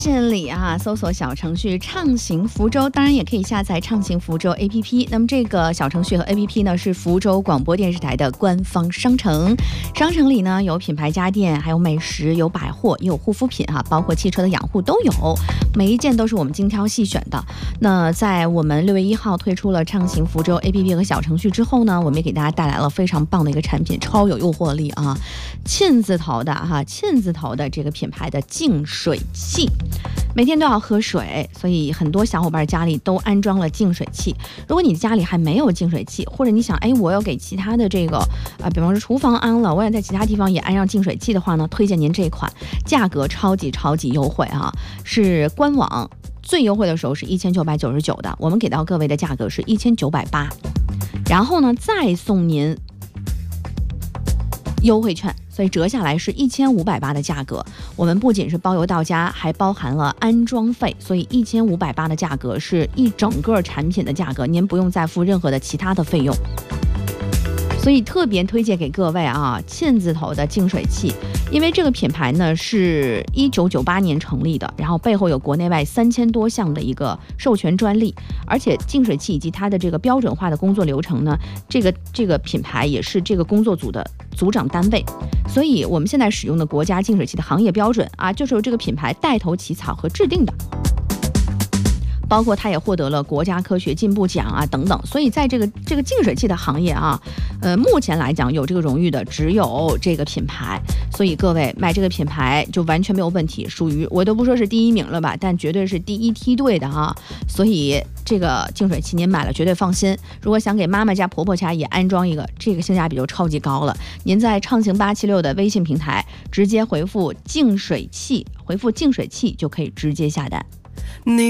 这里啊，搜索小程序畅行福州，当然也可以下载畅行福州 APP。那么这个小程序和 APP 呢，是福州广播电视台的官方商城。商城里呢，有品牌家电，还有美食，有百货，也有护肤品啊，包括汽车的养护都有，每一件都是我们精挑细选的。那在我们6月1号推出了畅行福州 APP 和小程序之后呢，我们也给大家带来了非常棒的一个产品，超有诱惑力啊！沁字头的这个品牌的净水器。每天都要喝水，所以很多小伙伴家里都安装了净水器。如果你家里还没有净水器，或者你想我要给其他的这个比方说厨房安了，我也在其他地方也安上净水器的话呢，推荐您这款，价格超级优惠啊，是官网最优惠的时候是1999的，我们给到各位的价格是1980，然后呢再送您优惠券，所以折下来是1580的价格。我们不仅是包邮到家，还包含了安装费，所以1580的价格是一整个产品的价格，您不用再付任何的其他的费用。所以特别推荐给各位啊，沁字头的净水器，因为这个品牌呢是1998年成立的，然后背后有国内外3000多项的一个授权专利，而且净水器以及它的这个标准化的工作流程呢，这个品牌也是这个工作组的组长单位，所以我们现在使用的国家净水器的行业标准啊，就是由这个品牌带头起草和制定的。包括它也获得了国家科学进步奖啊等等，所以在这个净水器的行业啊，目前来讲有这个荣誉的只有这个品牌，所以各位买这个品牌就完全没有问题，属于我都不说是第1名了吧，但绝对是第1梯队的啊，所以这个净水器您买了绝对放心。如果想给妈妈家婆婆家也安装一个，这个性价比就超级高了。您在畅行876的微信平台直接回复净水器就可以直接下单。